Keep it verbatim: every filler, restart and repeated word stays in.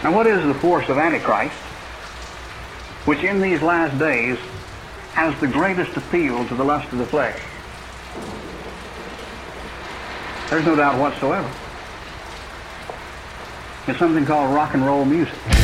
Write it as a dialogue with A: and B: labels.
A: Now, what is the force of Antichrist, which in these last days has the greatest appeal to the lust of the flesh? There's no doubt whatsoever. It's something called rock and roll music.